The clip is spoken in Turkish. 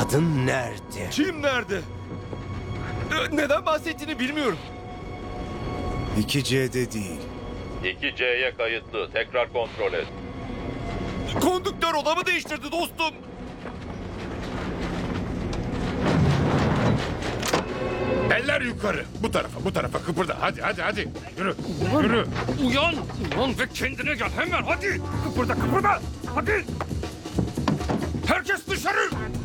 Kadın nerede? Kim nerede? Neden bahsettiğini bilmiyorum. 2C'de değil. 2C'ye kayıtlı. Tekrar kontrol et. Kondüktör odamı değiştirdi dostum. Eller yukarı. Bu tarafa kıpırda. Hadi. Yürü. Yürü. Uyan ve kendine gel hemen hadi. Kıpırda. Hadi. Herkes dışarı.